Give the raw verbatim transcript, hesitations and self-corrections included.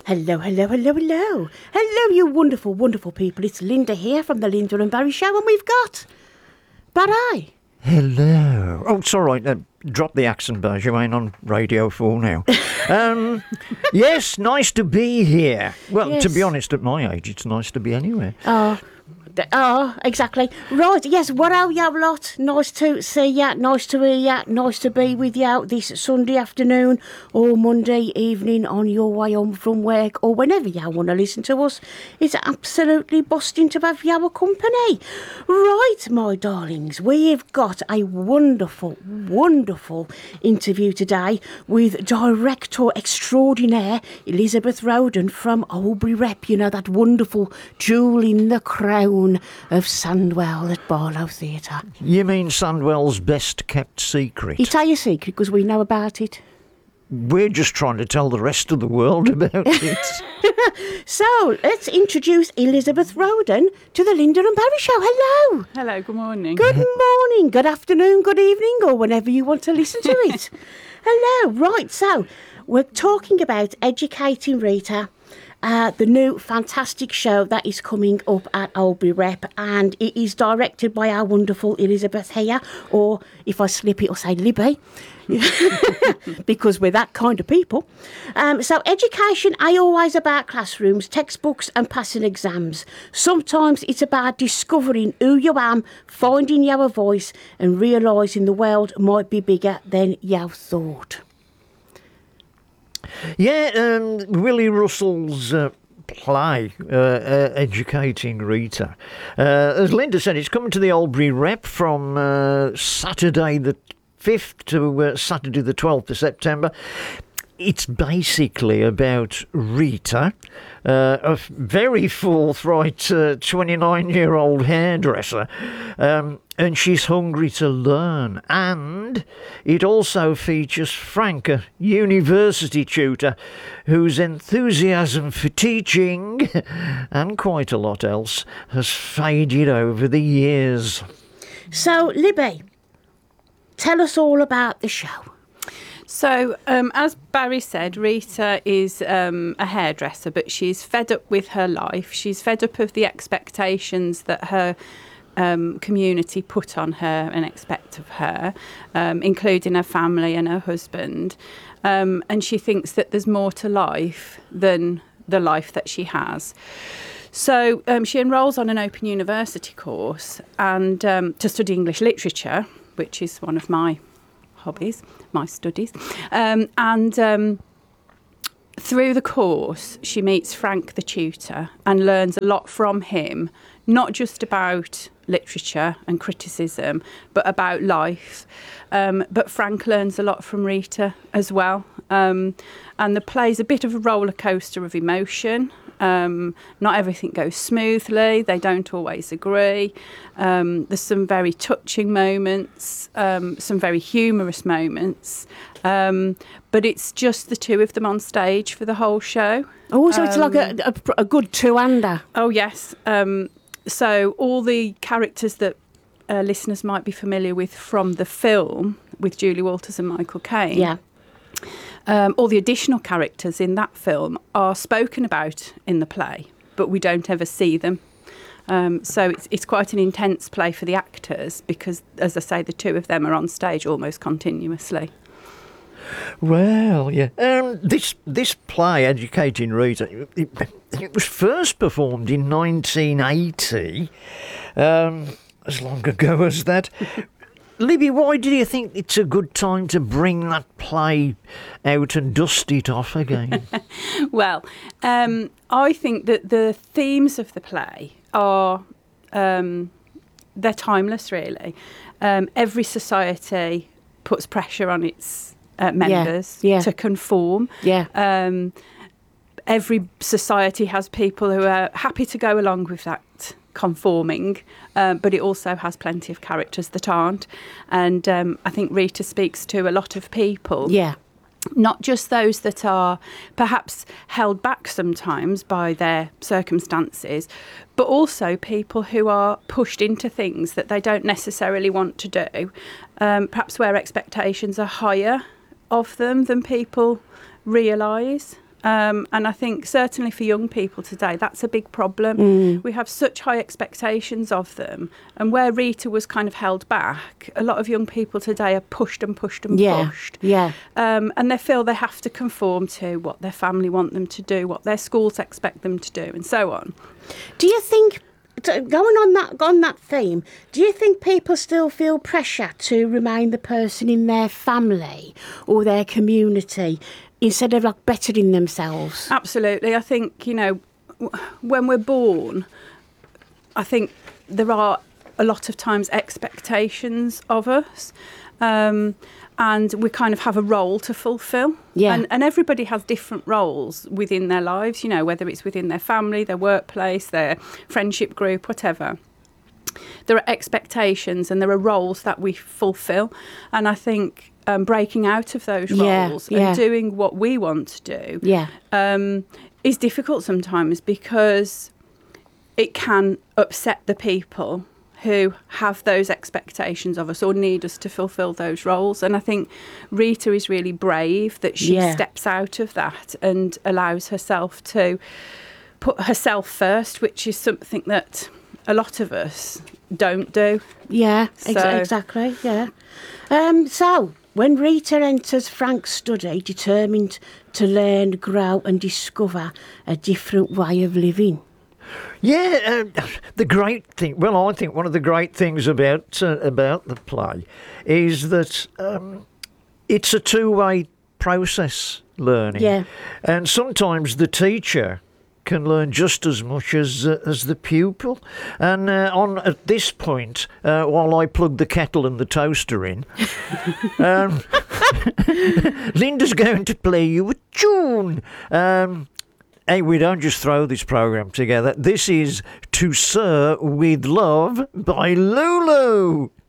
Hello, hello, hello, hello. Hello, you wonderful, wonderful people. It's Linda here from the Linda and Barry Show, and we've got Barry. Hello. Oh, it's all right. Uh, drop the accent, Baz. You ain't on Radio four now. um, yes, nice to be here. Well, Yes. to be honest, at my age, it's nice to be anywhere. Oh, th- oh, exactly. Right, yes, what are you lot? Nice to see ya, nice to hear ya, nice to be with you this Sunday afternoon or Monday evening on your way home from work or whenever you want to listen to us. It's absolutely busting to have your company. Right, my darlings, we've got a wonderful, wonderful interview today with Director Extraordinaire Elizabeth Roden from Albury Rep. You know, that wonderful jewel in the crown of Sandwell at Barlow Theatre. You mean Sandwell's best kept secret? It's our secret because we know about it. We're just trying to tell the rest of the world about it. So, let's introduce Elizabeth Roden to the Linda and Barry Show. Hello. Hello, good morning. Good morning, good afternoon, good evening, or whenever you want to listen to it. Hello. Right, so we're talking about Educating Rita, uh, the new fantastic show that is coming up at Albury Rep, and it is directed by our wonderful Elizabeth here, or if I slip it, I'll say Libby. Because we're that kind of people. Um, so education ain't always about classrooms, textbooks and passing exams. Sometimes it's about discovering who you am, finding your voice and realising the world might be bigger than you thought. Yeah, um, Willie Russell's uh, play, uh, uh, Educating Rita. Uh, as Linda said, it's coming to the Albury Rep from uh, Saturday the fifth to uh, Saturday the twelfth of September. It's basically about Rita, uh, a very forthright uh, twenty-nine-year-old hairdresser, um, and she's hungry to learn. And it also features Frank, a university tutor, whose enthusiasm for teaching, and quite a lot else, has faded over the years. So, Libby, tell us all about the show. So, um, as Barry said, Rita is um, a hairdresser, but she's fed up with her life. She's fed up of the expectations that her um, community put on her and expect of her, um, including her family and her husband. Um, and she thinks that there's more to life than the life that she has. So um, she enrolls on an Open University course and um, to study English literature, which is one of my hobbies, my studies. Um, and um, through the course, she meets Frank, the tutor, and learns a lot from him, not just about literature and criticism, but about life. Um, but Frank learns a lot from Rita as well. Um, and the play's a bit of a roller coaster of emotion. Um, not everything goes smoothly. They don't always agree. Um, there's some very touching moments, um, some very humorous moments. Um, but it's just the two of them on stage for the whole show. Oh, so it's Um, like a, a, a good two-hander. Oh, yes. Um, so all the characters that uh, listeners might be familiar with from the film with Julie Walters and Michael Caine. Yeah. Um, all the additional characters in that film are spoken about in the play, but we don't ever see them. Um, so it's, it's quite an intense play for the actors because, as I say, the two of them are on stage almost continuously. Well, yeah. Um, this this play, Educating Rita, it, it was first performed in nineteen eighty, um, as long ago as that. Libby, why do you think it's a good time to bring that play out and dust it off again? Well, um, I think that the themes of the play are, um, they're timeless, really. Um, every society puts pressure on its uh, members Yeah, yeah. to conform. Yeah. Um, every society has people who are happy to go along with that conforming, um, but it also has plenty of characters that aren't. And um, I think Rita speaks to a lot of people. Yeah. Not just those that are perhaps held back sometimes by their circumstances, but also people who are pushed into things that they don't necessarily want to do, um, perhaps where expectations are higher of them than people realise. Um, and I think certainly for young people today, that's a big problem. Mm. We have such high expectations of them. And where Rita was kind of held back, a lot of young people today are pushed and pushed and Yeah, pushed. yeah. Um, and they feel they have to conform to what their family want them to do, what their schools expect them to do, and so on. Do you think, t- going on that on that theme, do you think people still feel pressure to remain the person in their family or their community instead of like bettering themselves? Absolutely. I think, you know, w- when we're born, I think there are a lot of times expectations of us. Um, and we kind of have a role to fulfill. Yeah. And, and everybody has different roles within their lives, you know, whether it's within their family, their workplace, their friendship group, whatever. There are expectations and there are roles that we fulfill. And I think um, breaking out of those Yeah, roles yeah. and doing what we want to do Yeah. um, is difficult sometimes because it can upset the people who have those expectations of us or need us to fulfill those roles. And I think Rita is really brave that she Yeah. steps out of that and allows herself to put herself first, which is something that a lot of us don't do. Yeah, ex- So- exactly, yeah. Um, so, when Rita enters Frank's study, determined to learn, grow and discover a different way of living. Yeah, uh, the great thing. Well, I think one of the great things about uh, about the play is that um, it's a two-way process, learning. Yeah. And sometimes the teacher can learn just as much as uh, as the pupil. And uh, on at this point, uh, while I plug the kettle and the toaster in, um, Linda's going to play you a tune. Um, Hey, we don't just throw this program together. This is To Sir With Love by Lulu.